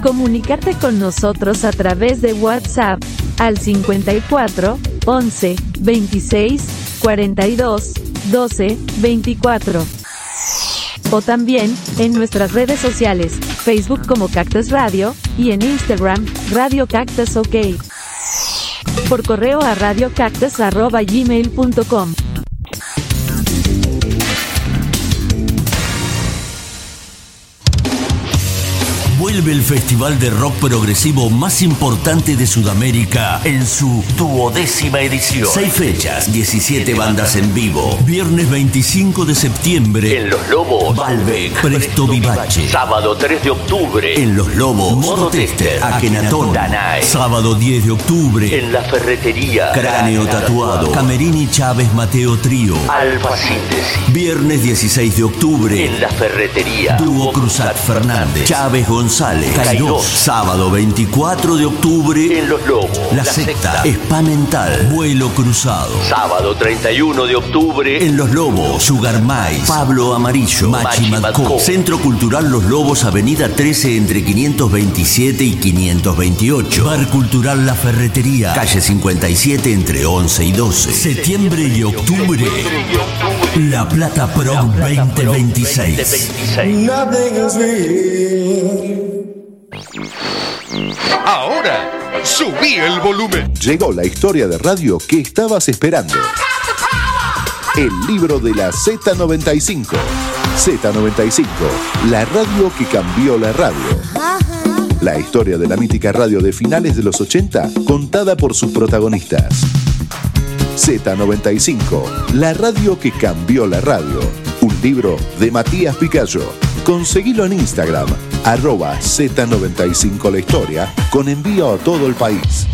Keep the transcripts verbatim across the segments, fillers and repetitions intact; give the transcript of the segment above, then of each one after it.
Comunicarte con nosotros a través de WhatsApp al cincuenta y cuatro, once, veintiséis, cuarenta y dos, doce, veinticuatro. O también en nuestras redes sociales, Facebook como Cactus Radio y en Instagram, Radio Cactus OK. Por correo a radiocactus arroba gmail punto com. Vuelve el festival de rock progresivo más importante de Sudamérica en su duodécima edición. Seis fechas, diecisiete bandas en vivo. Viernes veinticinco de septiembre en Los Lobos, Balbec, Presto Vivace. Sábado tres de octubre en Los Lobos, Modo Tester, Akenatón, Danai. Sábado diez de octubre en La Ferretería, Cráneo Tatuado, Camerini Chávez Mateo Trío, Alfa Síntesis. Viernes dieciséis de octubre en La Ferretería, Dúo Cruzat Fernández, Chávez González. González, Cairós. Sábado veinticuatro de octubre en Los Lobos, La, La Secta, Spa Mental, Vuelo Cruzado. Sábado treinta y uno de octubre en Los Lobos, Sugar Mais, Pablo Amarillo, Machi Madco. Centro Cultural Los Lobos, Avenida trece entre quinientos veintisiete y quinientos veintiocho. Bar Cultural La Ferretería, calle cincuenta y siete entre once y doce. Septiembre y octubre, La Plata Pro veinte veintiséis. Ahora, subí el volumen. Llegó la historia de radio que estabas esperando. El libro de la Z noventa y cinco. Z noventa y cinco, la radio que cambió la radio. La historia de la mítica radio de finales de los ochenta, contada por sus protagonistas. Z noventa y cinco, la radio que cambió la radio. Un libro de Matías Picayo. Conseguilo en Instagram, arroba Z noventa y cinco la historia, con envío a todo el país.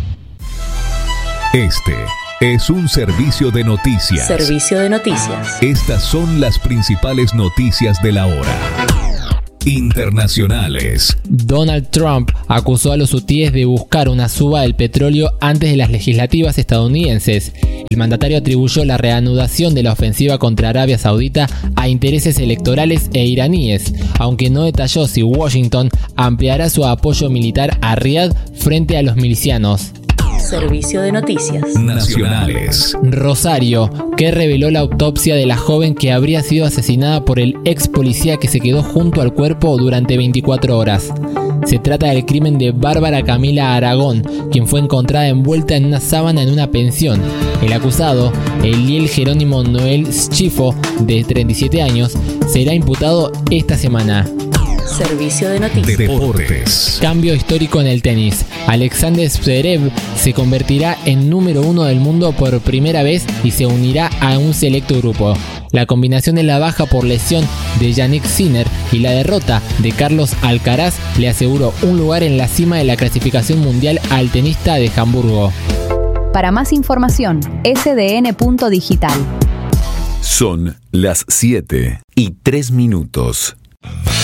Este es un servicio de noticias. Servicio de noticias. Estas son las principales noticias de la hora. Internacionales. Donald Trump acusó a los hutíes de buscar una suba del petróleo antes de las legislativas estadounidenses. El mandatario atribuyó la reanudación de la ofensiva contra Arabia Saudita a intereses electorales e iraníes, aunque no detalló si Washington ampliará su apoyo militar a Riad frente a los milicianos. Servicio de noticias nacionales. Rosario, que reveló la autopsia de la joven que habría sido asesinada por el ex policía que se quedó junto al cuerpo durante veinticuatro horas. Se trata del crimen de Bárbara Camila Aragón, quien fue encontrada envuelta en una sábana en una pensión. El acusado, Eliel Jerónimo Noel Schifo, de treinta y siete años, será imputado esta semana. Servicio de noticias. Deportes. Cambio histórico en el tenis. Alexander Zverev se convertirá en número uno del mundo por primera vez y se unirá a un selecto grupo. La combinación de la baja por lesión de Yannick Sinner y la derrota de Carlos Alcaraz le aseguró un lugar en la cima de la clasificación mundial al tenista de Hamburgo. Para más información, ese de ene punto digital. Son las siete y tres minutos.